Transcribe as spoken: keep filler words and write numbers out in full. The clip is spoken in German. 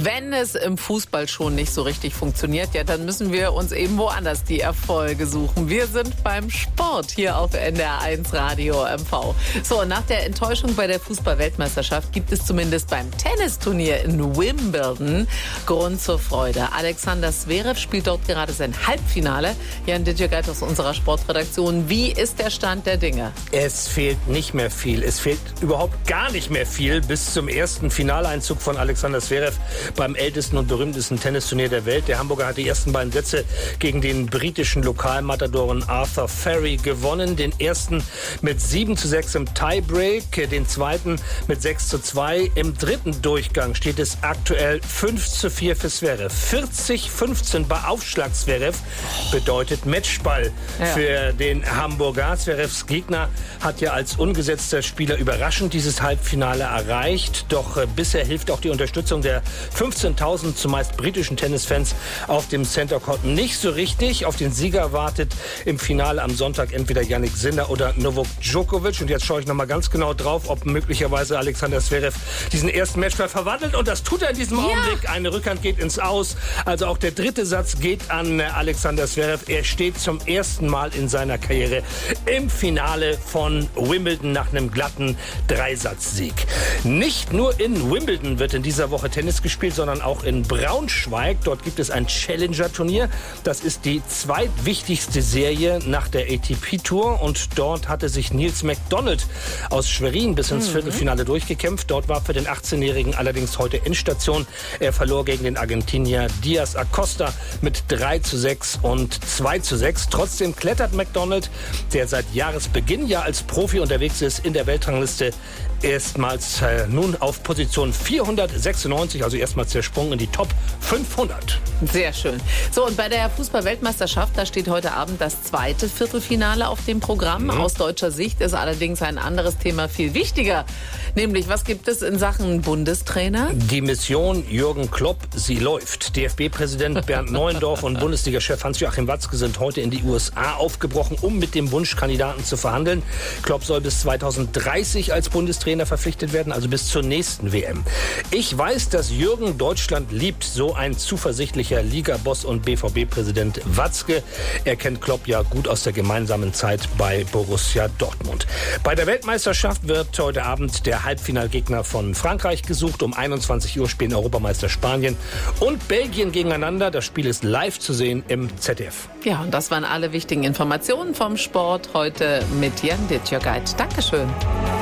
wenn es im Fußball schon nicht so richtig funktioniert, ja, dann müssen wir uns eben woanders die Erfolge suchen. Wir sind beim Sport hier auf N D R eins Radio M V. So, nach der Enttäuschung bei der Fußball-Weltmeisterschaft gibt es zumindest beim Tennisturnier in Wimbledon Grund zur Freude. Alexander Zverev spielt dort gerade sein Halbfinale. Jan Ditjegeit aus unserer Sportredaktion. Wie ist der Stand der Dinge? Es fehlt nicht mehr viel. Es fehlt überhaupt gar nicht mehr viel bis zum ersten Finaleinzug von Alexander Zverev beim ältesten und berühmtesten Tennisturnier der Welt. Der Hamburger hat die ersten beiden Sätze gegen den britischen Lokalmatadoren Arthur Ferry gewonnen. Den ersten mit sieben zu sechs im Tiebreak, den zweiten mit sechs zu zwei. Im dritten Durchgang steht es aktuell fünf zu vier für Zverev. vierzig fünfzehn bei Aufschlag Zverev bedeutet Matchball ja. für den Hamburger. Zverevs Gegner hat ja als ungesetzter Spieler überraschend dieses Halbfinale erreicht. Doch äh, bisher hilft auch die Unterstützung der fünfzehntausend zumeist britischen Tennisfans auf dem Center Court nicht so richtig. Auf den Sieger wartet im Finale am Sonntag entweder Jannik Sinner oder Novak Djokovic. Und jetzt schaue ich noch mal ganz genau drauf, ob möglicherweise Alexander Zverev diesen ersten Matchball verwandelt. Und das tut er in diesem ja. Augenblick. Eine Rückhand geht ins Aus. Also auch der dritte Satz geht an Alexander Zverev. Er steht zum ersten Mal in seiner Karriere im Finale von Wimbledon nach einem glatten Dreisatzsieg. Nicht nur in Wimbledon wird in dieser Woche Tennis gespielt, sondern auch in Braunschweig. Dort gibt es ein Challenger-Turnier. Das ist die zweitwichtigste Serie nach der A T P-Tour. Und dort hatte sich Nils McDonald aus Schwerin bis ins mhm. Viertelfinale durchgekämpft. Dort war für den achtzehnjährigen allerdings heute Endstation. Er verlor gegen den Argentinier Diaz Acosta mit drei zu sechs und zwei zu sechs. Trotzdem klettert McDonald, der seit Jahresbeginn ja als Profi unterwegs ist, in der Weltrangliste erstmals äh, nun auf Position vierhundertsechsundneunzig, also erstmals der Sprung in die Top fünfhundert. Sehr schön. So, und bei der Fußball-Weltmeisterschaft, da steht heute Abend das zweite Viertelfinale auf dem Programm. Mhm. Aus deutscher Sicht ist allerdings ein anderes Thema viel wichtiger. Nämlich, was gibt es in Sachen Bundestrainer? Die Mission Jürgen Klopp, sie läuft. D F B-Präsident Bernd Neuendorf und Bundesliga-Chef Hans-Joachim Watzke sind heute in die U S A aufgebrochen, um mit dem Wunschkandidaten zu verhandeln. Klopp soll bis zweitausenddreißig als Bundestrainer verpflichtet werden, also bis zur nächsten W M. Ich weiß, dass Jürgen Deutschland liebt, so ein zuversichtlicher Liga-Boss und B V B-Präsident Watzke. Er kennt Klopp ja gut aus der gemeinsamen Zeit bei Borussia Dortmund. Bei der Weltmeisterschaft wird heute Abend der Halbfinalgegner von Frankreich gesucht. Um einundzwanzig Uhr spielen Europameister Spanien und Belgien gegeneinander. Das Spiel ist live zu sehen im Z D F. Ja, und das waren alle wichtigen Informationen vom Sport heute mit Jan Ditjegeit. Dankeschön.